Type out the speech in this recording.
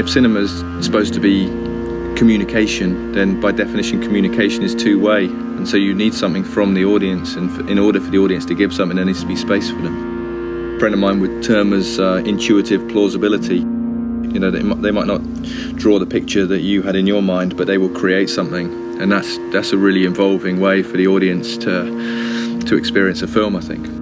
If cinema's supposed to be communication, then by definition communication is two-way, and so you need something from the audience, and in order for the audience to give something, there needs to be space for them. A friend of mine would term as intuitive plausibility. You know, they might not draw the picture that you had in your mind, but they will create something, and that's a really involving way for the audience to experience a film, I think.